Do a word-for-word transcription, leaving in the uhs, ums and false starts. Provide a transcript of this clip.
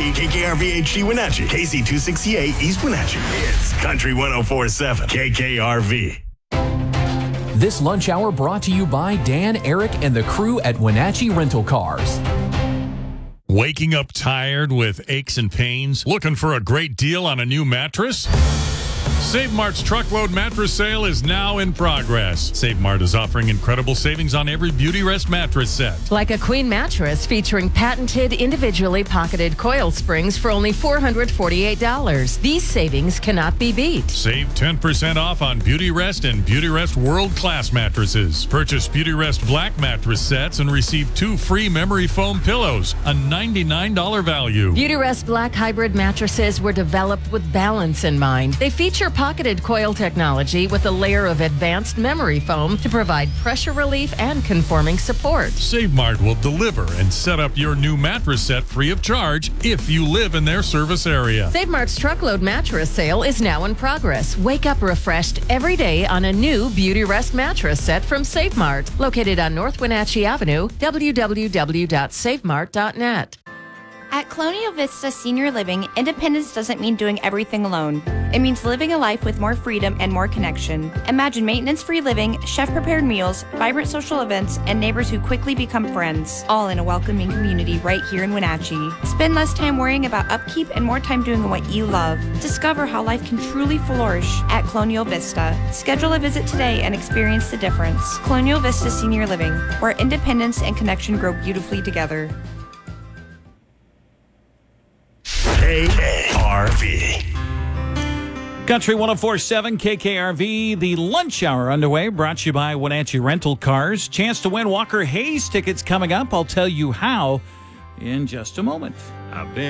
K K R V H D Wenatchee, K C two sixty-eight East Wenatchee. It's Country one oh four point seven K K R V. This lunch hour brought to you by Dan, Eric, and the crew at Wenatchee Rental Cars. Waking up tired with aches and pains? Looking for a great deal on a new mattress? Save Mart's truckload mattress sale is now in progress. Save Mart is offering incredible savings on every Beautyrest mattress set. Like a queen mattress featuring patented individually pocketed coil springs for only four hundred forty-eight dollars. These savings cannot be beat. Save ten percent off on Beautyrest and Beautyrest World Class mattresses. Purchase Beautyrest Black mattress sets and receive two free memory foam pillows, a ninety-nine dollars value. Beautyrest Black hybrid mattresses were developed with balance in mind. They feature pocketed coil technology with a layer of advanced memory foam to provide pressure relief and conforming support. Save Mart will deliver and set up your new mattress set free of charge if you live in their service area. Save Mart's truckload mattress sale is now in progress. Wake up refreshed every day on a new Beautyrest mattress set from Save Mart, located on North Wenatchee Avenue, w w w dot save mart dot net. At Colonial Vista Senior Living, independence doesn't mean doing everything alone. It means living a life with more freedom and more connection. Imagine maintenance-free living, chef-prepared meals, vibrant social events, and neighbors who quickly become friends, all in a welcoming community right here in Wenatchee. Spend less time worrying about upkeep and more time doing what you love. Discover how life can truly flourish at Colonial Vista. Schedule a visit today and experience the difference. Colonial Vista Senior Living, where independence and connection grow beautifully together. K K R V. Country one oh four point seven K K R V, the lunch hour underway, brought to you by Wenatchee Rental Cars. Chance to win Walker Hayes tickets coming up. I'll tell you how in just a moment. I've been